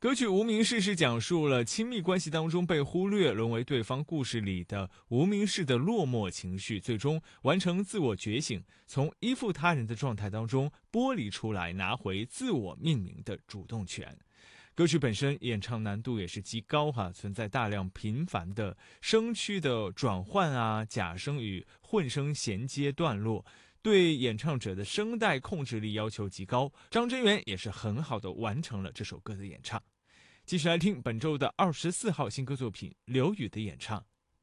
歌曲《无名氏》是讲述了亲密关系当中被忽略，沦为对方故事里的无名氏的落寞情绪，最终完成自我觉醒，从依附他人的状态当中剥离出来，拿回自我命名的主动权。歌曲本身演唱难度也是极高存在大量频繁的声区的转换假声与混声衔接段落，对演唱者的声带控制力要求极高。张真源也是很好的完成了这首歌的演唱。继续来听本周的24号新歌作品刘宇的演唱《